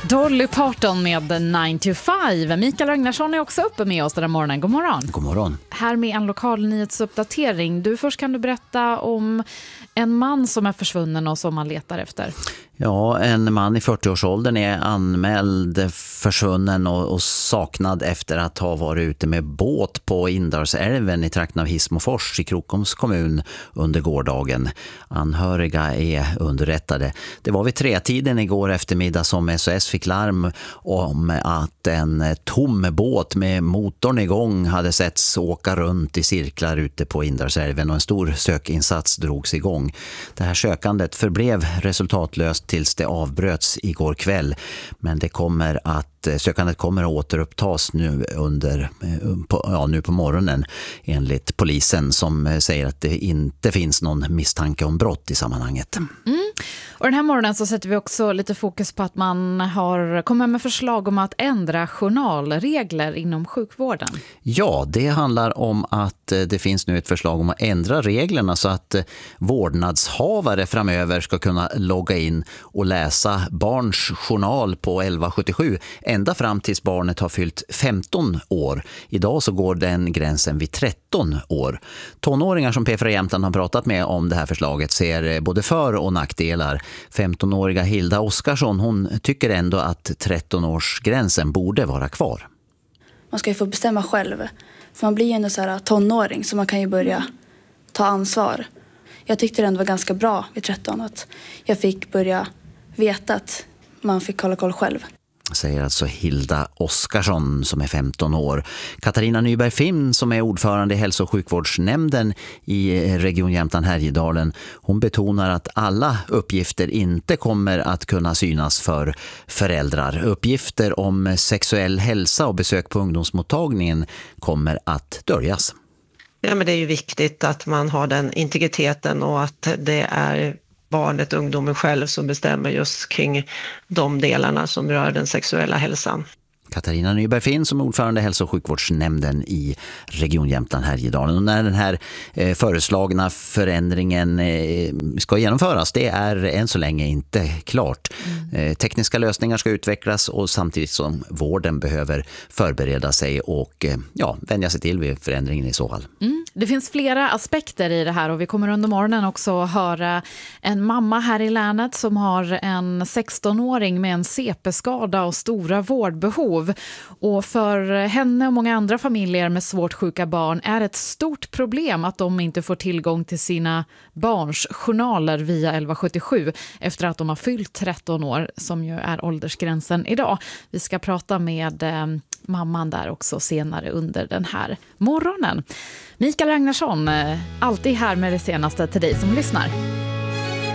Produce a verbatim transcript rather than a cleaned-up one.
Dolly Parton med nine to five. Mikael Ragnarsson är också uppe med oss den här morgonen. God morgon. God morgon. Här med en lokal nyhetsuppdatering. Du, först kan du berätta om en man som är försvunnen och som man letar efter. Ja, en man i fyrtioårsåldern är anmäld försvunnen och, och saknad efter att ha varit ute med båt på Indalsälven i trakten av Hissmofors i Krokoms kommun under gårdagen. Anhöriga är underrättade. Det var vid tretiden igår eftermiddag som S O S fick larm om att en tom båt med motorn igång hade setts åka runt i cirklar ute på Indalsälven och en stor sökinsats drogs igång. Det här sökandet förblev resultatlöst tills det avbröts igår kväll, men det kommer att sökandet kommer att återupptas nu under på, ja, nu på morgonen enligt polisen, som säger att det inte finns någon misstanke om brott i sammanhanget. Mm. Och den här morgonen så sätter vi också lite fokus på att man har kommit med förslag om att ändra journalregler inom sjukvården. Ja, det handlar om att det finns nu ett förslag om att ändra reglerna så att vårdnadshavare framöver ska kunna logga in och läsa barns journal på elva sjuttiosju ända fram tills barnet har fyllt femton år. Idag så går den gränsen vid tretton år. Tonåringar som P fyra Jämtland har pratat med om det här förslaget ser både för- och nackdelar. femtonåriga Hilda Oskarsson, hon tycker ändå att tretton-årsgränsen borde vara kvar. Man ska ju få bestämma själv. För man blir ju ändå så här tonåring, så man kan ju börja ta ansvar. Jag tyckte det ändå var ganska bra vid tretton att jag fick börja veta att man fick hålla koll själv. Säger alltså Hilda Oskarsson som är femton år. Katarina Nyberg Finn som är ordförande i hälso- och sjukvårdsnämnden i Region Jämtland Härjedalen. Hon betonar att alla uppgifter inte kommer att kunna synas för föräldrar. Uppgifter om sexuell hälsa och besök på ungdomsmottagningen kommer att döljas. Ja, men det är ju viktigt att man har den integriteten och att det är barnet, ungdomen själv som bestämmer just kring de delarna som rör den sexuella hälsan. Katarina Nyberg Finn som ordförande i hälso- och sjukvårdsnämnden i Region Jämtland Härjedalen. Och när den här eh, föreslagna förändringen eh, ska genomföras, det är än så länge inte klart. Mm. Eh, tekniska lösningar ska utvecklas och samtidigt som vården behöver förbereda sig och eh, ja, vänja sig till vid förändringen i så fall. Mm. Det finns flera aspekter i det här och vi kommer under morgonen också höra en mamma här i länet som har en sextonåring med en C P-skada och stora vårdbehov. Och för henne och många andra familjer med svårt sjuka barn är det ett stort problem att de inte får tillgång till sina barns journaler via elva sjuttiosju efter att de har fyllt tretton år, som ju är åldersgränsen idag. Vi ska prata med eh, mamman där också senare under den här morgonen. Mikael Ragnarsson, alltid här med det senaste till dig som lyssnar.